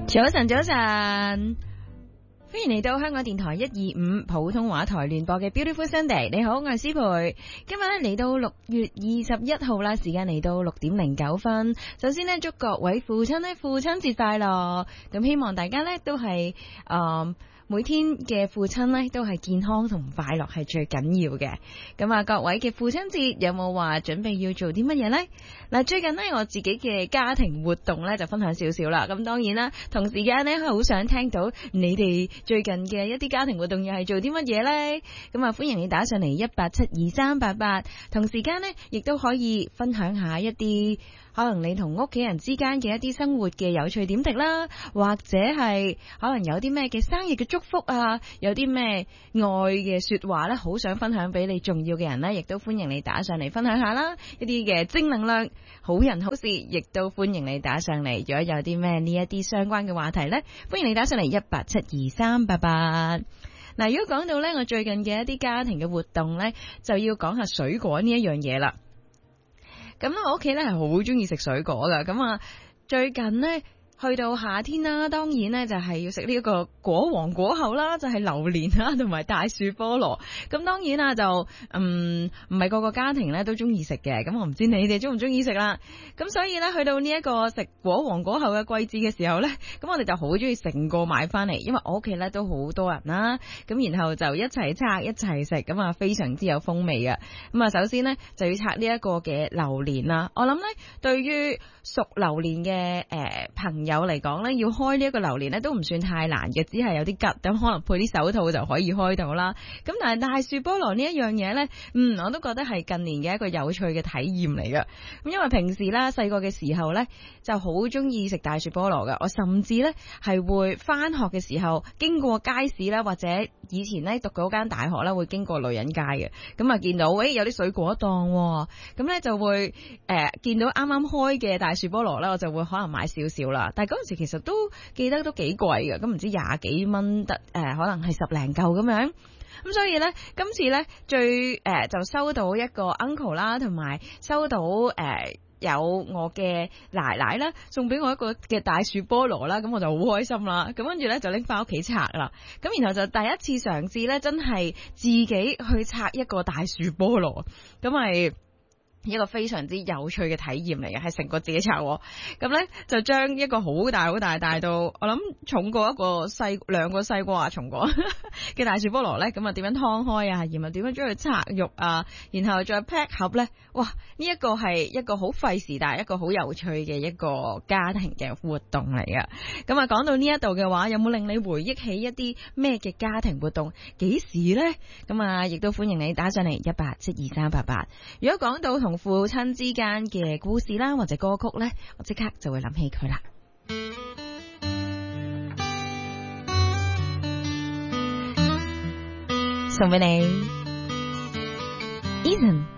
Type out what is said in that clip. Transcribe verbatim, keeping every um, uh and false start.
早晨，早晨，歡迎嚟到香港電台一二五普通話台聯播嘅 Beautiful Sunday。你好，我係思培。今日咧嚟到六月二十一號啦，時間嚟到六點零九分。首先呢，祝各位父親呢父親節快樂。咁希望大家呢都係誒。呃每天嘅父親呢都係健康同快樂係最緊要嘅。咁啊，各位嘅父親節有冇話準備要做啲乜嘢呢？嗱，最近呢，我自己嘅家庭活動呢就分享少少啦。咁當然啦，同時間呢，好想聽到你哋最近嘅一啲家庭活動又係做啲乜嘢呢？咁啊，歡迎你打上嚟一八七二三八八。同時間呢，亦都可以分享下一啲可能你同屋企人之間嘅一啲生活嘅有趣點滴啦，或者係可能有啲咩嘅生日嘅祝福啊，有啲咩愛嘅說話咧，好想分享俾你重要嘅人咧，亦都歡迎你打上嚟分享下啦。一啲嘅正能量、好人好事，亦都歡迎你打上嚟。如果有啲咩呢一啲相關嘅話題咧，歡迎你打上嚟一八七二三八八。嗱，如果講到咧，我最近嘅一啲家庭嘅活動咧，就要講下水果呢一樣嘢啦。咁我屋企咧係好中意食水果噶，咁啊最近呢，去到夏天啦，當然呢就係要食呢一個果王果后啦，就係榴蓮啦，同埋大樹菠蘿。咁當然啦，就嗯唔係個個家庭咧都中意食嘅。咁我唔知你哋中唔中意食啦。咁所以咧，去到呢一個食果王果后嘅季節嘅時候咧，咁我哋就好中意成個買翻嚟，因為我屋企咧都好多人啦。咁然後就一齊拆一齊食，咁啊非常之有風味嘅。咁啊，首先呢，就要拆呢一個嘅榴蓮啦。我諗咧，對於熟榴蓮嘅誒朋友有嚟講咧，要開呢一個榴蓮咧都唔算太難嘅，只係有啲吉，咁可能配啲手套就可以開到啦。咁但係大樹菠蘿呢一樣嘢咧，嗯，我都覺得係近年嘅一個有趣嘅體驗嚟嘅。咁因為平時啦，細個嘅時候咧就好中意食大樹菠蘿嘅，我甚至咧係會翻學嘅時候經過街市啦，或者以前咧讀嗰間大學啦會經過女人街嘅，咁啊見到誒有啲水果檔，咁咧就會誒、呃、見到啱啱開嘅大樹菠蘿咧，我就會可能買少少啦。但係嗰陣時其實都記得都幾貴嘅，咁唔知廿幾蚊得誒，可能係十零嚿咁樣。咁所以咧，今次咧最誒、呃、就收到一個 uncle 啦，同埋收到誒、呃、有我嘅奶奶啦，送俾我一個嘅大樹菠蘿啦，咁我就好開心啦。咁跟住咧就拎翻屋企拆啦。咁然後就第一次嘗試咧，真係自己去拆一個大樹菠蘿，咁係一個非常之有趣嘅體驗嚟嘅，係成個自己拆。咁咧就將一個好大好大大到我諗重過一個細兩個西瓜重過嘅大樹菠蘿咧，咁啊點樣劏開啊，然後點樣將佢拆肉啊，然後再 pack 盒咧，哇！呢一個係一個好費時但係一個好有趣嘅一個家庭嘅活動嚟嘅。咁啊講到呢一度嘅話，有冇令你回憶起一啲咩嘅家庭活動？幾時咧？咁啊亦都歡迎你打上嚟一八七二三八八。如果講到同父親之間嘅故事啦，或者歌曲呢，我即刻就會諗起佢啦。送俾你 Ethan